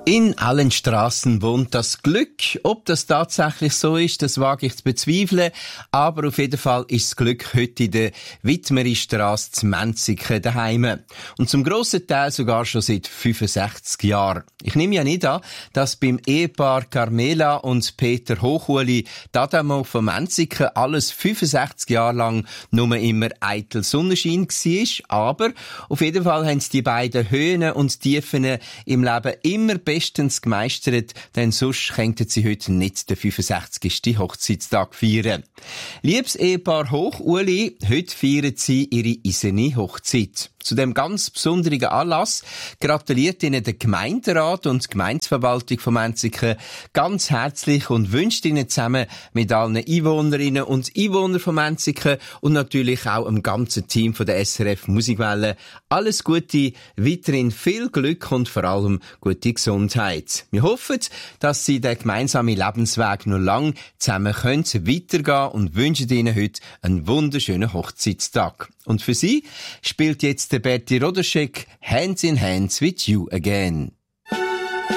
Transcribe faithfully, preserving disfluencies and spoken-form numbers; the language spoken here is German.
In allen Straßen wohnt das Glück. Ob das tatsächlich so ist, das wage ich zu bezweifeln. Aber auf jeden Fall ist das Glück heute in der Widmeristrasse zu Menziken daheim. Und zum grossen Teil sogar schon seit fünfundsechzig Jahren. Ich nehme ja nicht an, dass beim Ehepaar Carmela und Peter Hochuli D'Adamo von Menziken alles fünfundsechzig Jahre lang nur immer eitel Sonnenschein war. Aber auf jeden Fall haben sie die beiden Höhen und Tiefen im Leben immer bestens gemeistert, denn sonst könnten sie heute nicht den fünfundsechzigsten Hochzeitstag feiern. Liebes Ehepaar Hochuli, heute feiern sie ihre eiserne Hochzeit. Zu dem ganz besonderen Anlass gratuliert Ihnen der Gemeinderat und die Gemeindeverwaltung von Menziken ganz herzlich und wünscht Ihnen zusammen mit allen Einwohnerinnen und Einwohnern von Menziken und natürlich auch dem ganzen Team von der S R F Musikwelle alles Gute, weiterhin viel Glück und vor allem gute Gesundheit. Wir hoffen, dass Sie den gemeinsamen Lebensweg noch lang zusammen können weitergehen und wünschen Ihnen heute einen wunderschönen Hochzeitstag. Und für Sie spielt jetzt der Berti Roderschek Hands in Hands with You Again.